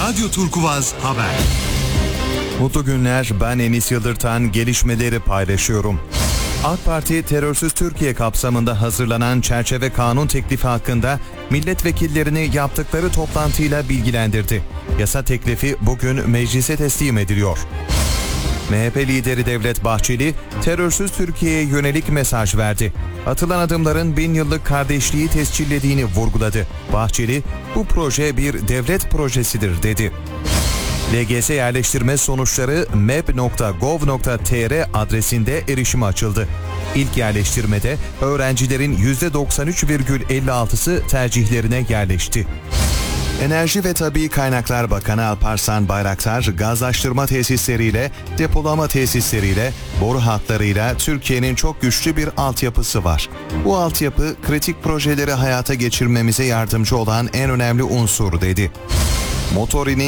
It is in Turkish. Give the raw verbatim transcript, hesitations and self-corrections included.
Radyo Turkuvaz Haber. Mutlu günler, ben Enis Yıldırtan, gelişmeleri paylaşıyorum. AK Parti, terörsüz Türkiye kapsamında hazırlanan çerçeve kanun teklifi hakkında milletvekillerini yaptıkları toplantıyla bilgilendirdi. Yasa teklifi bugün meclise teslim ediliyor. M H P lideri Devlet Bahçeli, terörsüz Türkiye'ye yönelik mesaj verdi. Atılan adımların bin yıllık kardeşliği tescillediğini vurguladı. Bahçeli, bu proje bir devlet projesidir dedi. L G S yerleştirme sonuçları map nokta gov nokta tr adresinde erişime açıldı. İlk yerleştirmede öğrencilerin yüzde doksan üç virgül elli altısı tercihlerine yerleşti. Enerji ve Tabii Kaynaklar Bakanı Alparslan Bayraktar, gazlaştırma tesisleriyle, depolama tesisleriyle, boru hatlarıyla Türkiye'nin çok güçlü bir altyapısı var. Bu altyapı, kritik projeleri hayata geçirmemize yardımcı olan en önemli unsur dedi. Motorini